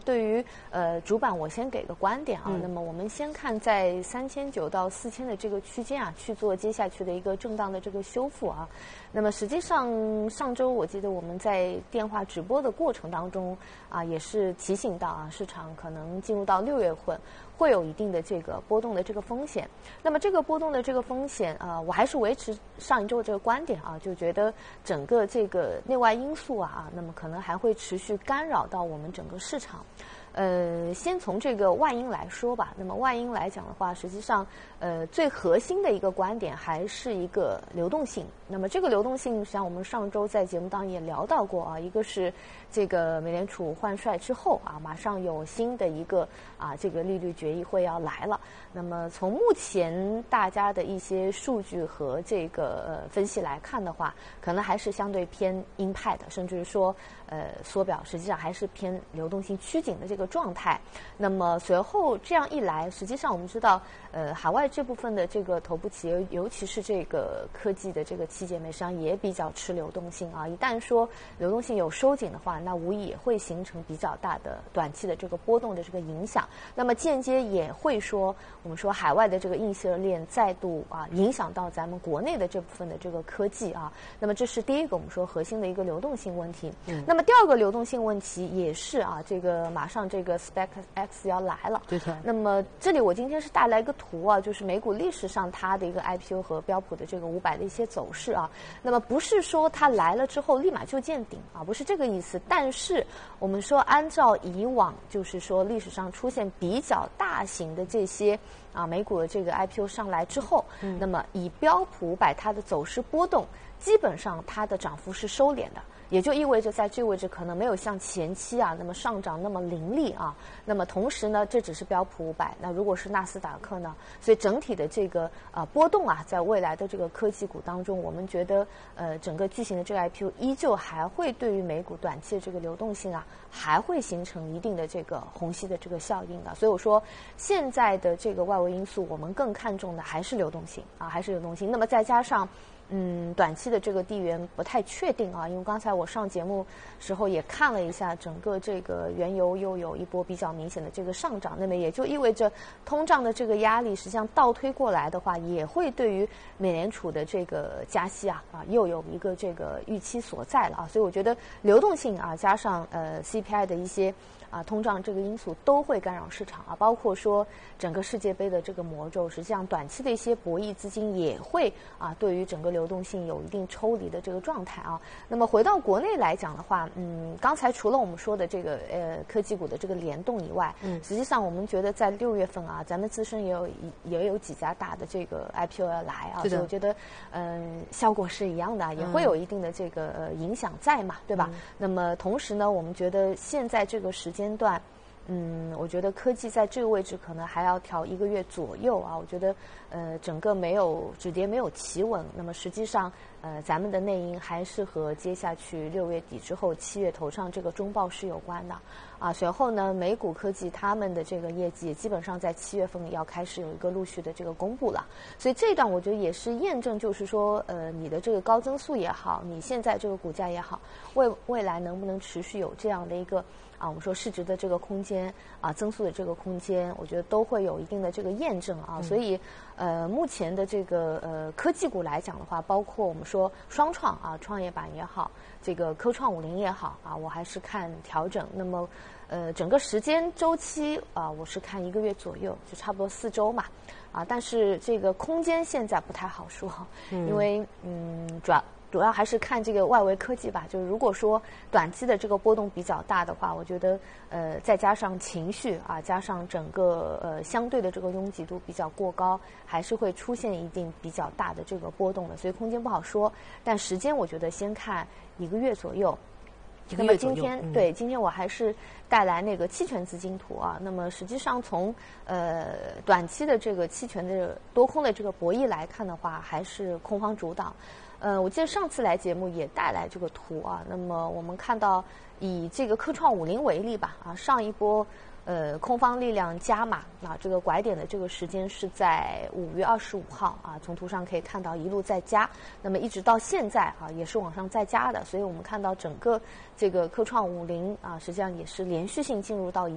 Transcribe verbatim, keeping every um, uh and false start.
对于呃主板，我先给个观点啊。嗯、那么我们先看在三千九到四千的这个区间啊，去做接下去的一个震荡的这个修复啊。那么实际上上周我记得我们在电话直播的过程当中啊，也是提醒到啊，市场可能进入到六月份会有一定的这个波动的这个风险。那么这个波动的这个风险啊，我还是维持上一周这个观点啊，就觉得整个这个内外因素啊，那么可能还会持续干扰到我们整个市场。呃，先从这个外因来说吧。那么外因来讲的话，实际上，呃，最核心的一个观点还是一个流动性。那么这个流动性，实际上我们上周在节目当中也聊到过啊，一个是这个美联储换帅之后啊，马上有新的一个啊这个利率决议会要来了。那么从目前大家的一些数据和这个呃分析来看的话，可能还是相对偏鹰派的，甚至说呃缩表实际上还是偏流动性趋紧的这个状态。那么随后这样一来，实际上我们知道，呃，海外这部分的这个头部企业，尤其是这个科技的这个七姐妹，实际上也比较吃流动性啊。一旦说流动性有收紧的话，那无疑也会形成比较大的短期的这个波动的这个影响。那么间接也会说，我们说海外的这个硬件链再度啊影响到咱们国内的这部分的这个科技啊。那么这是第一个我们说核心的一个流动性问题。嗯。那么第二个流动性问题也是啊，这个马上这个 SpaceX 要来了。 对的。 那么这里我今天是带来一个图啊，就是美股历史上它的一个 I P O 和标普的这个五百的一些走势啊。那么不是说它来了之后立马就见顶啊，不是这个意思。但是我们说按照以往就是说历史上出现比较大型的这些啊美股的这个 I P O 上来之后，嗯、那么以标普五百它的走势波动，基本上它的涨幅是收敛的。也就意味着在这个位置可能没有像前期啊那么上涨那么凌厉啊。那么同时呢，这只是标普五百，那如果是纳斯达克呢？所以整体的这个呃波动啊，在未来的这个科技股当中，我们觉得呃整个巨型的这个 I P O 依旧还会对于美股短期的这个流动性啊，还会形成一定的这个虹吸的这个效应的。所以我说现在的这个外围因素，我们更看重的还是流动性啊，还是流动性。那么再加上嗯，短期的这个地缘不太确定啊，因为刚才我上节目时候也看了一下，整个这个原油又有一波比较明显的这个上涨，那么也就意味着通胀的这个压力实际上倒推过来的话，也会对于美联储的这个加息啊啊又有一个这个预期所在了啊，所以我觉得流动性啊加上呃 C P I 的一些啊，通胀这个因素都会干扰市场啊，包括说整个世界杯的这个魔咒，实际上短期的一些博弈资金也会啊，对于整个流动性有一定抽离的这个状态啊。那么回到国内来讲的话，嗯，刚才除了我们说的这个呃科技股的这个联动以外，嗯，实际上我们觉得在六月份啊，咱们自身也有也有几家大的这个 I P O 要来啊，所以我觉得嗯、呃、效果是一样的，也会有一定的这个呃影响在嘛，对吧？嗯、那么同时呢，我们觉得现在这个时间。间段，嗯，我觉得科技在这个位置可能还要调一个月左右啊。我觉得，呃，整个没有止跌，没有企稳。那么实际上，呃，咱们的内因还是和接下去六月底之后七月头上这个中报是有关的啊。随后呢，美股科技他们的这个业绩也基本上在七月份要开始有一个陆续的这个公布了。所以这一段我觉得也是验证，就是说，呃，你的这个高增速也好，你现在这个股价也好，未未来能不能持续有这样的一个。啊，我们说市值的这个空间啊，增速的这个空间，我觉得都会有一定的这个验证啊。嗯、所以，呃，目前的这个呃科技股来讲的话，包括我们说双创啊，创业板也好，这个科创五零也好啊，我还是看调整。那么，呃，整个时间周期啊，我是看一个月左右，就差不多四周嘛。啊，但是这个空间现在不太好说，嗯、因为嗯，主要。主要还是看这个外围科技吧，就是如果说短期的这个波动比较大的话，我觉得呃再加上情绪啊，加上整个呃相对的这个拥挤度比较过高，还是会出现一定比较大的这个波动的，所以空间不好说。但时间我觉得先看一个月左右。那么今天、嗯、对今天我还是带来那个期权资金图啊。那么实际上从呃短期的这个期权的多空的这个博弈来看的话，还是空方主导。呃，我记得上次来节目也带来这个图啊。那么我们看到以这个科创五零为例吧，啊，上一波呃空方力量加码啊，这个拐点的这个时间是在五月二十五号啊，从图上可以看到一路在加，那么一直到现在啊也是往上在加的，所以我们看到整个这个科创五零啊，实际上也是连续性进入到一